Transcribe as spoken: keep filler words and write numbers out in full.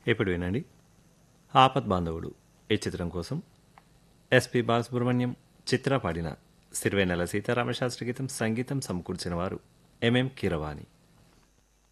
ఇప్పుడు వినండి ఆపద్ బాంధవుడు ఈ చిత్రం కోసం ఎస్పి బాలసుబ్రహ్మణ్యం చిత్ర పాడిన సిరివెన్నెల సీతారామశాస్త్రి గీతం సంగీతం సమకూర్చిన వారు ఎంఎం కీరవాణి.